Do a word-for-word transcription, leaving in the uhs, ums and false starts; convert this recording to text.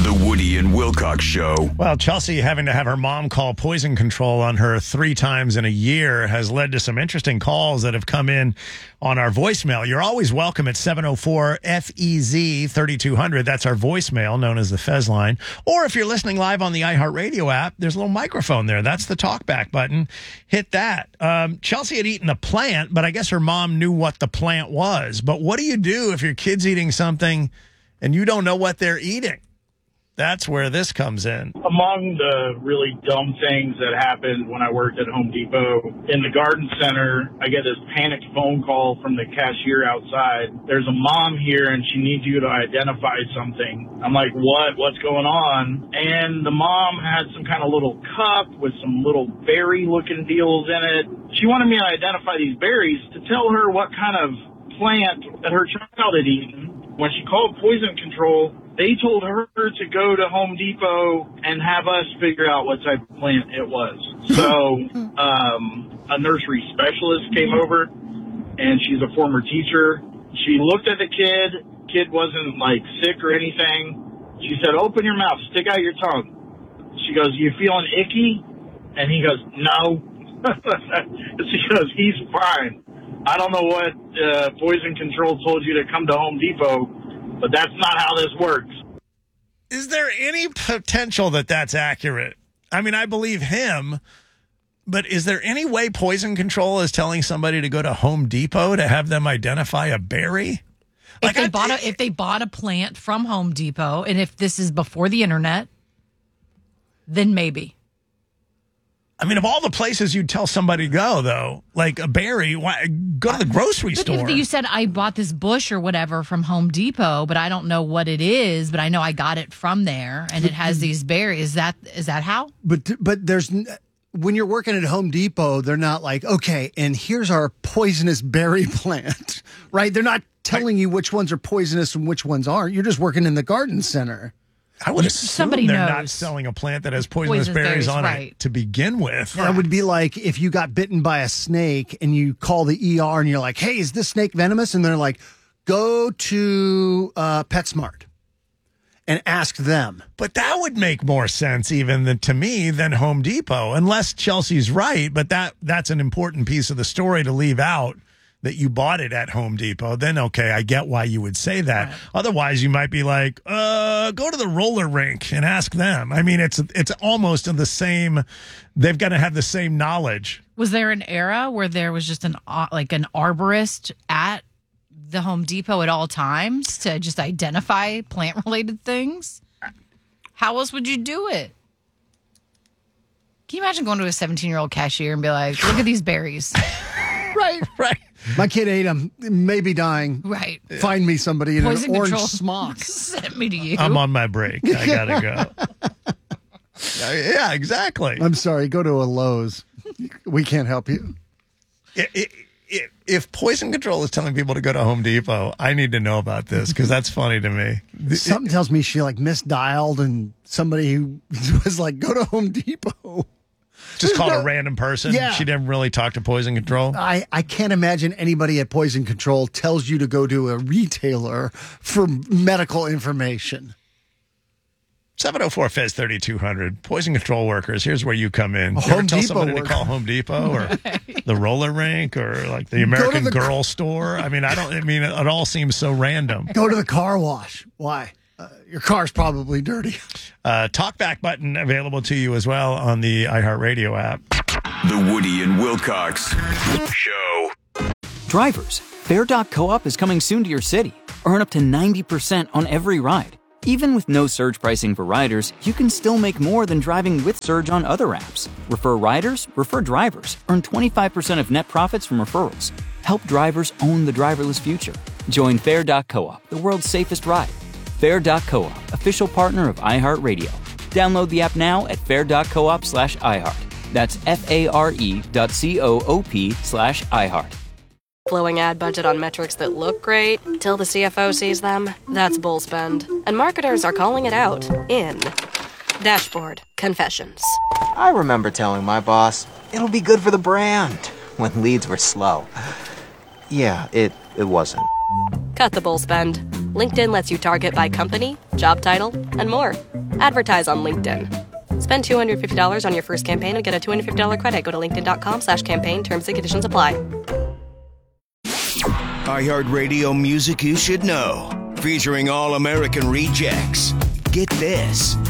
The Woody and Wilcox Show. Well, Chelsea having to have her mom call poison control on her three times in a year has led to some interesting calls that have come in on our voicemail. You're always welcome at seven oh four F E Z thirty-two hundred. That's our voicemail, known as the Fez line. Or if you're listening live on the iHeartRadio app, there's a little microphone there. That's the talkback button. Hit that. Um, Chelsea had eaten a plant, but I guess her mom knew what the plant was. But what do you do if your kid's eating something and you don't know what they're eating? That's where this comes in. Among the really dumb things that happened when I worked at Home Depot, in the garden center, I get this panicked phone call from the cashier outside. There's a mom here and she needs you to identify something. I'm like, what? What's going on? And the mom had some kind of little cup with some little berry-looking deals in it. She wanted me to identify these berries to tell her what kind of plant that her child had eaten. When she called poison control, they told her to go to Home Depot and have us figure out what type of plant it was. So um, a nursery specialist came over, and she's a former teacher. She looked at the kid. Kid wasn't, like, sick or anything. She said, open your mouth, stick out your tongue. She goes, you feeling icky? And he goes, no. She goes, he's fine. I don't know what uh, poison control told you to come to Home Depot, but that's not how this works. Is there any potential that that's accurate? I mean, I believe him, but is there any way poison control is telling somebody to go to Home Depot to have them identify a berry? Like if they I, bought a, if they bought a plant from Home Depot, and if this is before the internet, then maybe. I mean, of all the places you'd tell somebody to go, though, like a berry, why, go to the grocery but store. If you said, I bought this bush or whatever from Home Depot, but I don't know what it is, but I know I got it from there, and it has these berries. Is that is that how? But but there's when you're working at Home Depot, they're not like, okay, and here's our poisonous berry plant, right? They're not telling you which ones are poisonous and which ones aren't. You're just working in the garden center. I would assume Somebody they're knows. not selling a plant that has poisonous Poison berries berries, on right. it to begin with. That would be like if you got bitten by a snake and you call the E R and you're like, hey, is this snake venomous? And they're like, go to uh, PetSmart and ask them. But that would make more sense even than, to me than Home Depot, unless Chelsea's right. But that that's an important piece of the story to leave out, that you bought it at Home Depot. Then, okay, I get why you would say that. Right. Otherwise, you might be like, uh, go to the roller rink and ask them. I mean, it's it's almost in the same, they've got to have the same knowledge. Was there an era where there was just an uh, like an arborist at the Home Depot at all times to just identify plant-related things? How else would you do it? Can you imagine going to a seventeen-year-old cashier and be like, look at these berries? Right, right. My kid ate them, may be dying. Right. Find me somebody in Poison an orange control. smock. Send me to you. I'm on my break. I gotta go. Yeah, exactly. I'm sorry. Go to a Lowe's. We can't help you. It, it, it, if poison control is telling people to go to Home Depot, I need to know about this because that's funny to me. Something it, tells me she like misdialed and somebody was like, go to Home Depot. Just called a random person. Yeah. She didn't really talk to Poison Control. I, I can't imagine anybody at Poison Control tells you to go to a retailer for medical information. seven oh four F E Z thirty-two hundred. Poison Control workers, here's where you come in. You Home ever tell Depot somebody worker. to call Home Depot or right. the roller rink or like the American the Girl car- store? I mean, I don't, I mean, it all seems so random. Go to the car wash. Why? Uh, your car's probably dirty. Uh, talkback button available to you as well on the iHeartRadio app. The Woody and Wilcox Show. Drivers, Fair dot co-op is coming soon to your city. Earn up to ninety percent on every ride. Even with no surge pricing for riders, you can still make more than driving with Surge on other apps. Refer riders, refer drivers. Earn twenty-five percent of net profits from referrals. Help drivers own the driverless future. Join Fair dot co-op, the world's safest ride. Fair dot co-op, official partner of iHeartRadio. Download the app now at fair dot coop slash iHeart. That's F-A-R-E dot C-O-O-P slash iHeart. Flowing ad budget on metrics that look great till the C F O sees them. That's bull spend. And marketers are calling it out in Dashboard Confessions. I remember telling my boss, it'll be good for the brand, when leads were slow. Yeah, it, it wasn't. Cut the bull spend. LinkedIn lets you target by company, job title, and more. Advertise on LinkedIn. Spend two hundred fifty dollars on your first campaign and get a two hundred fifty dollars credit. Go to linkedin.com slash campaign. Terms and conditions apply. iHeartRadio music you should know. Featuring All American Rejects. Get this.